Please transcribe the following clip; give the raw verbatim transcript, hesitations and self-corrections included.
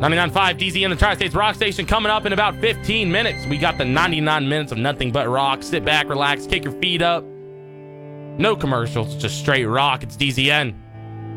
ninety-nine point five D Z N, the Tri-States Rock Station, coming up in about fifteen minutes. We got the ninety-nine minutes of nothing but rock. Sit back, relax, kick your feet up. No commercials, just straight rock. It's D Z N.